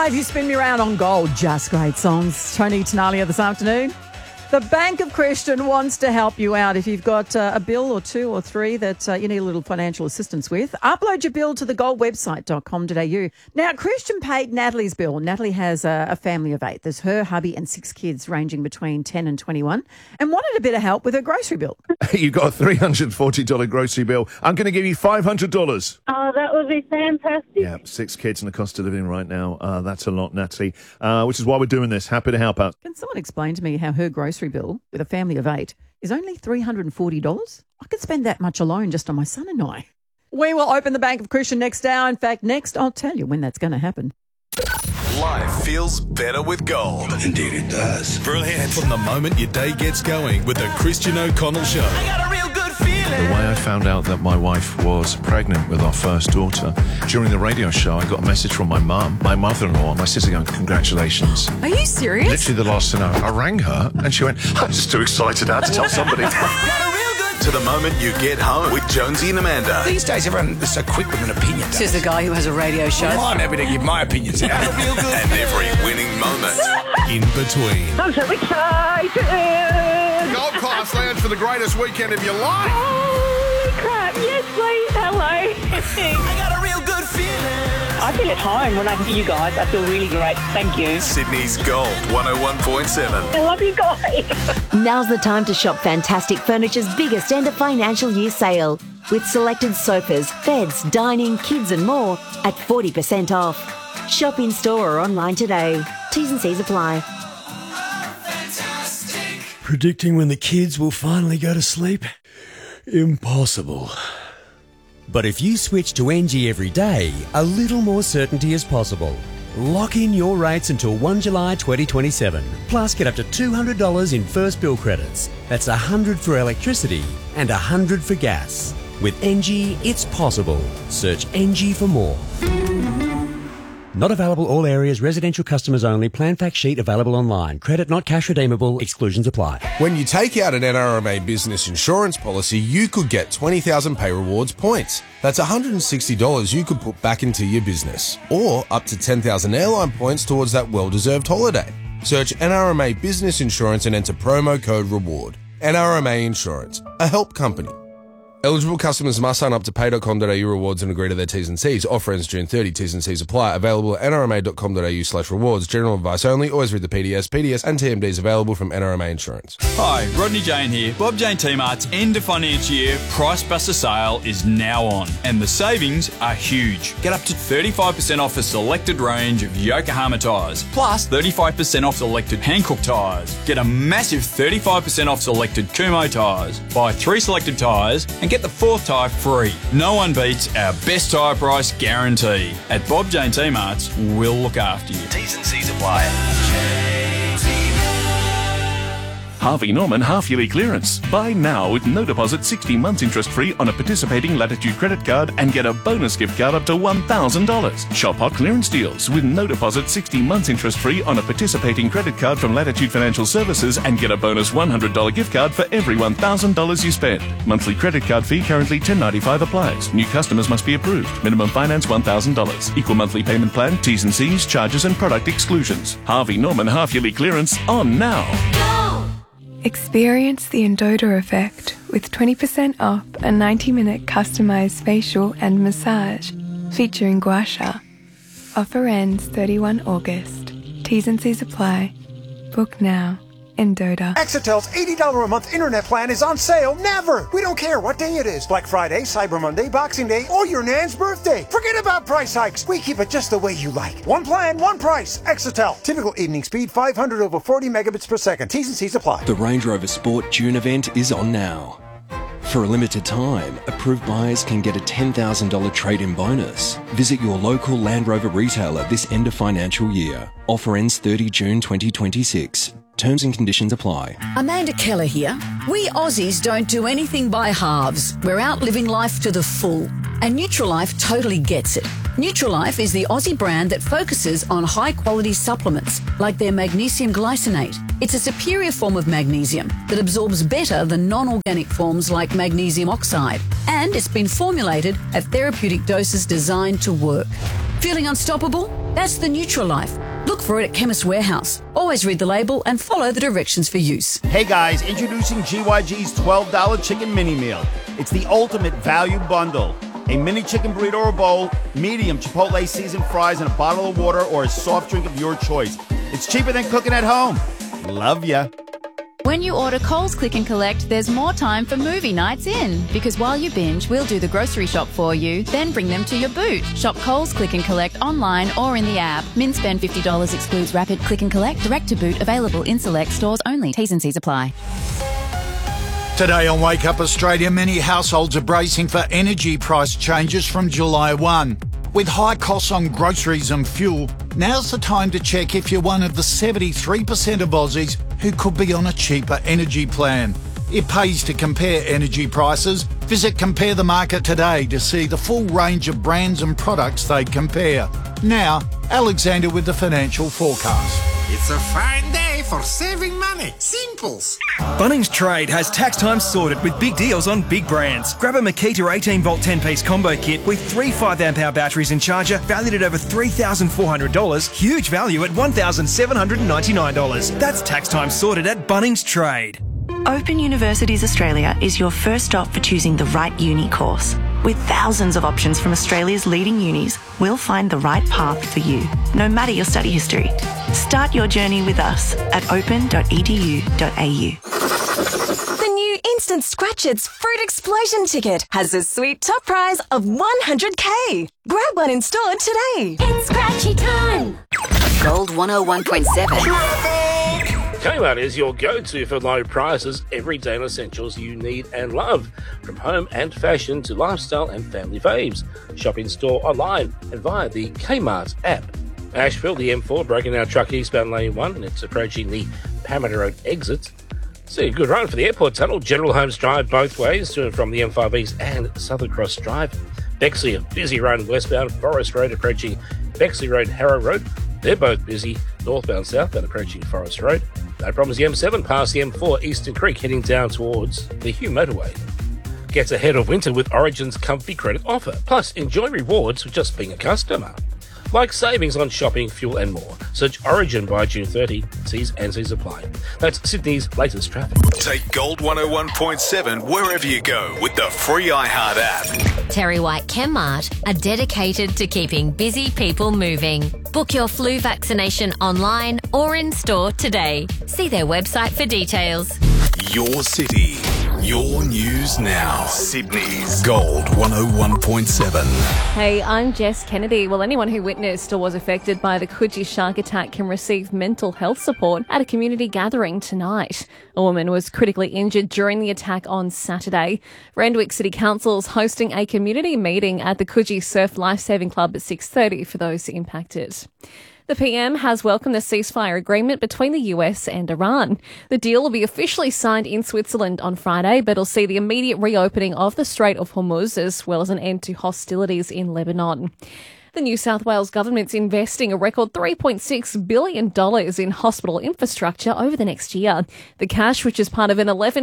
5, you spin me around on gold. Just great songs. Tony Tenalia this afternoon. The Bank of Christian wants to help you out. If you've got a bill or 2 or 3 that you need a little financial assistance with, upload your bill to thegoldwebsite.com.au. Now, Christian paid Natalie's bill. Natalie has a family of 8. There's her, hubby and 6 kids ranging between 10 and 21 and wanted a bit of help with her grocery bill. You got a $340 grocery bill. I'm going to give you $500. Oh, that would be fantastic. Yeah, 6 kids and the cost of living right now. That's a lot, Natalie, which is why we're doing this. Happy to help out. Can someone explain to me how her grocery bill with a family of 8 is only $340? I could spend that much alone just on my son and I. We will open the Bank of Christian next hour. In fact, next I'll tell you when that's going to happen. Life feels better with gold. Indeed it does. Brilliant. From the moment your day gets going with the Christian O'Connell Show. I got a real good feeling. The way I found out that my wife was pregnant with our first daughter, during the radio show, I got a message from my mum, my mother-in-law, and my sister going, congratulations. Are you serious? Literally the last thing I rang her, and she went, I'm just too excited. I had to tell somebody. To the moment you get home with Jonesy and Amanda. These days, everyone is so quick with an opinion. Says the guy who has a radio show. Well, I'm happy to give my opinions out. And every winning moment in between. I'm so excited. Gold Class Lounge for the greatest weekend of your life. Holy crap. Yes, please. Hello. I got a real good feeling. I feel at home when I hear you guys. I feel really great. Thank you. Sydney's Gold 101.7. I love you guys. Now's the time to shop Fantastic Furniture's biggest end of financial year sale. With selected sofas, beds, dining, kids and more at 40% off. Shop in store or online today. T's and C's apply. Predicting when the kids will finally go to sleep? Impossible. But if you switch to NG every day, a little more certainty is possible. Lock in your rates until 1 July 2027. Plus get up to $200 in first bill credits. That's $100 for electricity and $100 for gas. With NG, it's possible. Search NG for more. Not available all areas, residential customers only. Plan fact sheet available online. Credit not cash redeemable. Exclusions apply. When you take out an NRMA business insurance policy, you could get 20,000 Pay Rewards points. That's $160 you could put back into your business. Or up to 10,000 airline points towards that well-deserved holiday. Search NRMA Business Insurance and enter promo code REWARD. NRMA Insurance, a help company. Eligible customers must sign up to pay.com.au rewards and agree to their T's and C's. Offer ends June 30. T's and C's apply. Available at nrma.com.au/rewards. General advice only. Always read the PDS. PDS and TMDs available from NRMA Insurance. Hi, Rodney Jane here. Bob Jane T-Mart's end of financial year Price Buster sale is now on, and the savings are huge. Get up to 35% off a selected range of Yokohama tyres, plus 35% off selected Hankook tyres. Get a massive 35% off selected Kumho tyres. Buy 3 selected tyres and get the 4th tyre free. No one beats our best tyre price guarantee. At Bob Jane T-Mart's, we'll look after you. T's and C's apply. Harvey Norman half-yearly clearance. Buy now with no deposit, 60 months interest-free on a participating Latitude credit card and get a bonus gift card up to $1,000. Shop hot clearance deals with no deposit, 60 months interest-free on a participating credit card from Latitude Financial Services and get a bonus $100 gift card for every $1,000 you spend. Monthly credit card fee currently $10.95 applies. New customers must be approved. Minimum finance $1,000. Equal monthly payment plan, T's and C's, charges and product exclusions. Harvey Norman half-yearly clearance on now. Experience the Endota effect with 20% off a 90-minute customised facial and massage featuring gua sha. Offer ends 31 August. T's and C's apply. Book now. Endota. Exitel's $80 a month internet plan is on sale never. We don't care what day it is. Black Friday, Cyber Monday, Boxing Day, or your nan's birthday. Forget about price hikes. We keep it just the way you like. One plan, one price. Exitel. Typical evening speed 500 over 40 megabits per second. T's and C's apply. The Range Rover Sport June event is on now. For a limited time, approved buyers can get a $10,000 trade-in bonus. Visit your local Land Rover retailer this end of financial year. Offer ends 30 June 2026. Terms and conditions apply. Amanda Keller here. We Aussies don't do anything by halves. We're out living life to the full. And Nutrilife totally gets it. Nutrilife is the Aussie brand that focuses on high-quality supplements, like their magnesium glycinate. It's a superior form of magnesium that absorbs better than non-organic forms like magnesium oxide. And it's been formulated at therapeutic doses designed to work. Feeling unstoppable? That's the Nutrilife. Look for it at Chemist Warehouse. Always read the label and follow the directions for use. Hey guys, introducing GYG's $12 chicken mini meal. It's the ultimate value bundle. A mini chicken burrito or bowl, medium Chipotle seasoned fries, and a bottle of water or a soft drink of your choice. It's cheaper than cooking at home. Love ya. When you order Coles Click and Collect, there's more time for movie nights in. Because while you binge, we'll do the grocery shop for you, then bring them to your boot. Shop Coles Click and Collect online or in the app. Min spend $50 excludes rapid click and collect, direct to boot, available in select stores only. T's and C's apply. Today on Wake Up Australia, many households are bracing for energy price changes from July 1. With high costs on groceries and fuel, now's the time to check if you're one of the 73% of Aussies who could be on a cheaper energy plan. It pays to compare energy prices. Visit Compare the Market today to see the full range of brands and products they compare. Now, Alexander with the financial forecast. It's a fine day for saving money. Simples. Bunnings Trade has tax time sorted with big deals on big brands. Grab a Makita 18-volt 10-piece combo kit with 3 5-amp-hour batteries and charger valued at over $3,400. Huge value at $1,799. That's tax time sorted at Bunnings Trade. Open Universities Australia is your first stop for choosing the right uni course. With thousands of options from Australia's leading unis, we'll find the right path for you, no matter your study history. Start your journey with us at open.edu.au. The new Instant Scratchits Fruit Explosion ticket has a sweet top prize of $100K. Grab one in store today. It's scratchy time. Gold 101.7. Kmart is your go-to for low prices, everyday essentials you need and love. From home and fashion to lifestyle and family faves. Shop in store, online and via the Kmart app. Asheville, the M4 broken down truck eastbound lane 1 and it's approaching the Parramatta Road exit. See a good run for the airport tunnel. General Holmes Drive both ways to and from the M5 East and Southern Cross Drive. Bexley, a busy run westbound Forest Road approaching Bexley Road, Harrow Road. They're both busy northbound, southbound approaching Forest Road. No problems the M7 past the M4 Eastern Creek heading down towards the Hugh Motorway. Get ahead of winter with Origin's Comfy Credit offer. Plus, enjoy rewards for just being a customer. Like savings on shopping, fuel and more. Search Origin by June 30. T's and C's apply. That's Sydney's latest traffic. Take Gold 101.7 wherever you go with the free iHeart app. Terry White Chemmart are dedicated to keeping busy people moving. Book your flu vaccination online or in store today. See their website for details. Your city, your news now. Sydney's Gold 101.7. Hey, I'm Jess Kennedy. Well, anyone who witnessed or was affected by the Coogee shark attack can receive mental health support at a community gathering tonight. A woman was critically injured during the attack on Saturday. Randwick City Council's hosting a community meeting at the Coogee Surf Lifesaving Club at 6:30 for those impacted. The PM has welcomed the ceasefire agreement between the US and Iran. The deal will be officially signed in Switzerland on Friday, but it'll see the immediate reopening of the Strait of Hormuz as well as an end to hostilities in Lebanon. The New South Wales government's investing a record $3.6 billion in hospital infrastructure over the next year. The cash, which is part of an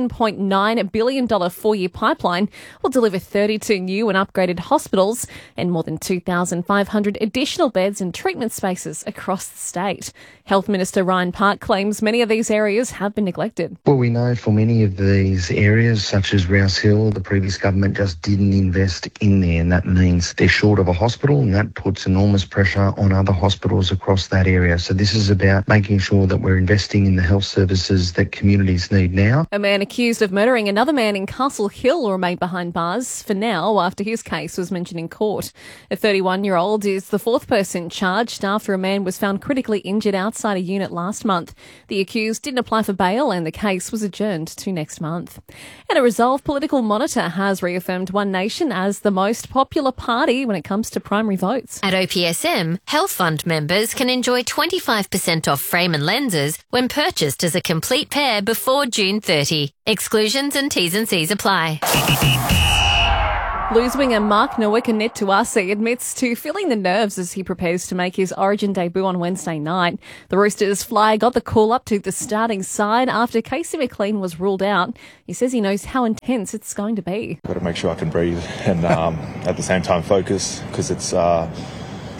$11.9 billion four-year pipeline, will deliver 32 new and upgraded hospitals and more than 2,500 additional beds and treatment spaces across the state. Health Minister Ryan Park claims many of these areas have been neglected. Well, we know for many of these areas, such as Rouse Hill, the previous government just didn't invest in there, and that means they're short of a hospital, and that puts enormous pressure on other hospitals across that area. So this is about making sure that we're investing in the health services that communities need now. A man accused of murdering another man in Castle Hill will remain behind bars for now after his case was mentioned in court. A 31-year-old is the fourth person charged after a man was found critically injured outside a unit last month. The accused didn't apply for bail and the case was adjourned to next month. And a Resolve political monitor has reaffirmed One Nation as the most popular party when it comes to primary votes. At OPSM, Health Fund members can enjoy 25% off frame and lenses when purchased as a complete pair before June 30. Exclusions and T's and C's apply. Blues winger Mark Nowicka Tuasi admits to feeling the nerves as he prepares to make his Origin debut on Wednesday night. The Roosters flyer got the call up to the starting side after Casey McLean was ruled out. He says he knows how intense it's going to be. Got to make sure I can breathe and at the same time focus, because it's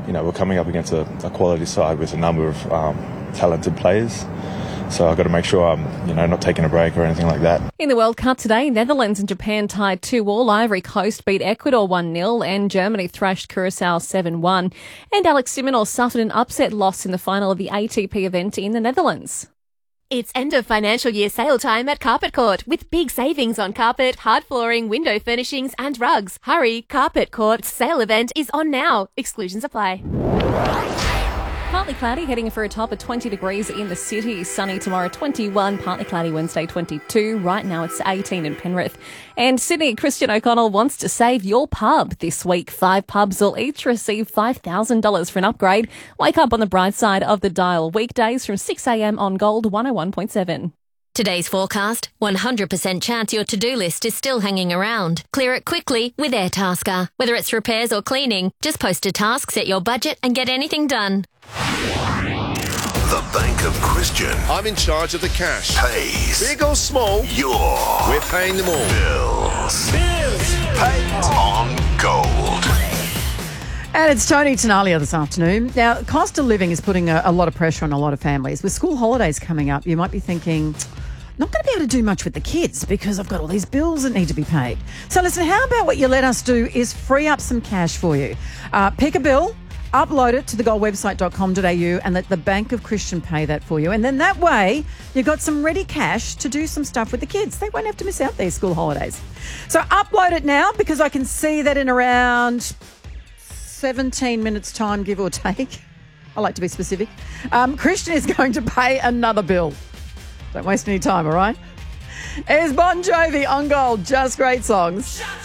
we're coming up against a quality side with a number of talented players. So I've got to make sure I'm, not taking a break or anything like that. In the World Cup today, Netherlands and Japan tied 2-2. Ivory Coast beat Ecuador 1-0 and Germany thrashed Curacao 7-1. And Alex Simonov suffered an upset loss in the final of the ATP event in the Netherlands. It's end of financial year sale time at Carpet Court with big savings on carpet, hard flooring, window furnishings and rugs. Hurry, Carpet Court's sale event is on now. Exclusions apply. Partly cloudy, heading for a top of 20 degrees in the city. Sunny tomorrow, 21. Partly cloudy Wednesday, 22. Right now it's 18 in Penrith. And Sydney, Christian O'Connell wants to save your pub this week. 5 pubs will each receive $5,000 for an upgrade. Wake up on the bright side of the dial. Weekdays from 6 a.m. on Gold 101.7. Today's forecast, 100% chance your to-do list is still hanging around. Clear it quickly with Airtasker. Whether it's repairs or cleaning, just post a task, set your budget and get anything done. The Bank of Christian. I'm in charge of the cash. Pays. Big or small, we're paying them all. Bills. Paid on Gold. And it's Tony Tenalia this afternoon. Now, cost of living is putting a lot of pressure on a lot of families. With school holidays coming up, you might be thinking, not going to be able to do much with the kids because I've got all these bills that need to be paid. So listen, how about what you let us do is free up some cash for you. Pick a bill, upload it to thegoldwebsite.com.au and let the Bank of Christian pay that for you. And then that way, you've got some ready cash to do some stuff with the kids. They won't have to miss out their school holidays. So upload it now because I can see that in around 17 minutes time, give or take. I like to be specific. Christian is going to pay another bill. Don't waste any time, all right? Here's Bon Jovi on Gold. Just great songs.